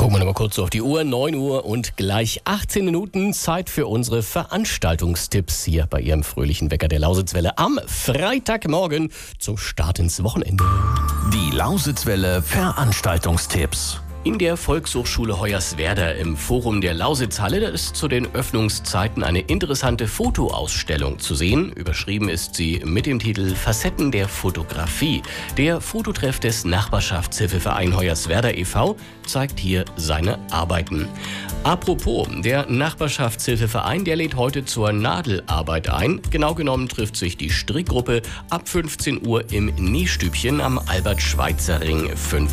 Gucken wir noch mal kurz auf die Uhr. 9 Uhr und gleich 18 Minuten. Zeit für unsere Veranstaltungstipps hier bei Ihrem fröhlichen Wecker der Lausitzwelle am Freitagmorgen zum Start ins Wochenende. Die Lausitzwelle Veranstaltungstipps. In der Volkshochschule Hoyerswerda im Forum der Lausitzhalle, da ist zu den Öffnungszeiten eine interessante Fotoausstellung zu sehen. Überschrieben ist sie mit dem Titel Facetten der Fotografie. Der Fototreff des Nachbarschaftshilfeverein Hoyerswerda e.V. zeigt hier seine Arbeiten. Apropos, der Nachbarschaftshilfeverein, der lädt heute zur Nadelarbeit ein. Genau genommen trifft sich die Strickgruppe ab 15 Uhr im Nähstübchen am Albert-Schweitzer-Ring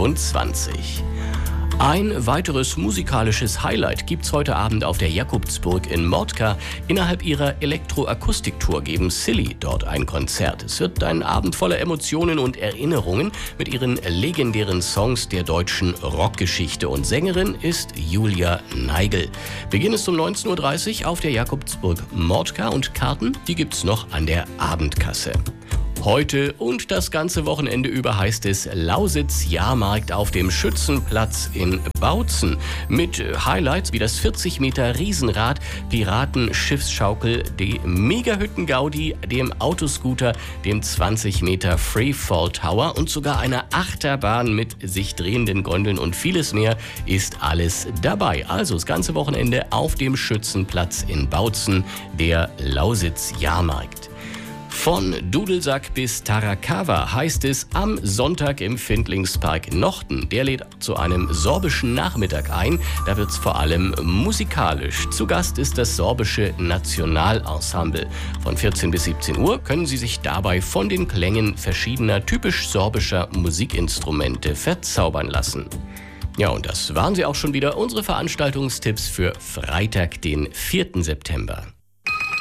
25. Ein weiteres musikalisches Highlight gibt's heute Abend auf der Jakobsburg in Mordka. Innerhalb ihrer Elektroakustiktour geben Silly dort ein Konzert. Es wird ein Abend voller Emotionen und Erinnerungen mit ihren legendären Songs der deutschen Rockgeschichte. Und Sängerin ist Julia Neigel. Beginn ist um 19.30 Uhr auf der Jakobsburg Mordka und Karten, die gibt's noch an der Abendkasse. Heute und das ganze Wochenende über heißt es Lausitz-Jahrmarkt auf dem Schützenplatz in Bautzen. Mit Highlights wie das 40 Meter Riesenrad, Piratenschiffsschaukel, die Megahütten-Gaudi, dem Autoscooter, dem 20 Meter Freefall Tower und sogar einer Achterbahn mit sich drehenden Gondeln und vieles mehr ist alles dabei. Also das ganze Wochenende auf dem Schützenplatz in Bautzen, der Lausitz-Jahrmarkt. Von Dudelsack bis Tarakawa heißt es am Sonntag im Findlingspark Nochten. Der lädt zu einem sorbischen Nachmittag ein. Da wird's vor allem musikalisch. Zu Gast ist das sorbische Nationalensemble. Von 14 bis 17 Uhr können Sie sich dabei von den Klängen verschiedener typisch sorbischer Musikinstrumente verzaubern lassen. Ja, und das waren sie auch schon wieder, unsere Veranstaltungstipps für Freitag, den 4. September.